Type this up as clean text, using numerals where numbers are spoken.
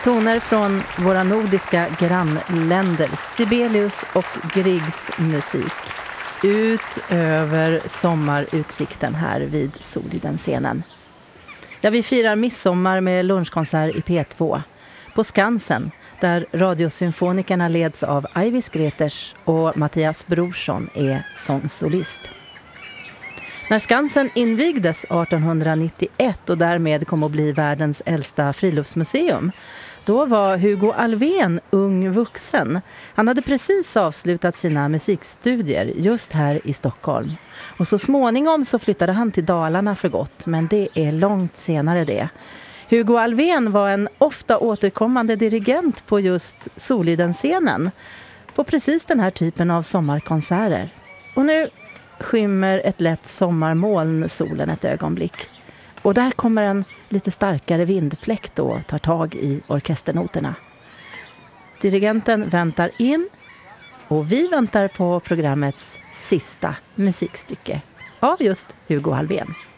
Toner från våra nordiska grannländer, Sibelius och Griegs musik. Ut över sommarutsikten här vid Soliden-scenen. Ja, vi firar midsommar med lunchkonsert i P2 på Skansen, där Radiosymfonikerna leds av Aivis Greters och Mattias Brorsson är sångsolist. När Skansen invigdes 1891 och därmed kom att bli världens äldsta friluftsmuseum, då var Hugo Alfvén ung vuxen. Han hade precis avslutat sina musikstudier just här i Stockholm. Och så småningom så flyttade han till Dalarna för gott, men det är långt senare det. Hugo Alfvén var en ofta återkommande dirigent på just Soliden-scenen, på precis den här typen av sommarkonserter. Och nu skymmer ett lätt sommarmoln solen ett ögonblick. Och där kommer en lite starkare vindfläkt och tar tag i orkesternoterna. Dirigenten väntar in och vi väntar på programmets sista musikstycke av just Hugo Alfvén.